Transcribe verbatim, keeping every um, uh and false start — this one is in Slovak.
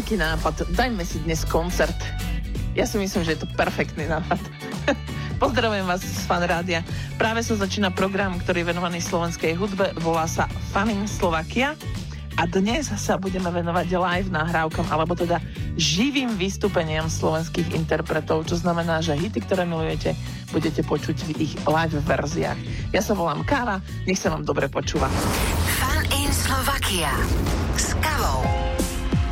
taký nápad. Dajme si dnes koncert. Ja si myslím, že je to perfektný nápad. Pozdravujem vás z Fan Rádia. Práve sa začína program, ktorý je venovaný slovenskej hudbe. Volá sa Fanin Slovakia. A dnes sa budeme venovať live nahrávkam, alebo teda živým vystúpeniam slovenských interpretov, čo znamená, že hity, ktoré milujete, budete počuť v ich live verziách. Ja sa volám Káva, nech sa vám dobre počúva. Fan in Slovakia s Kavou.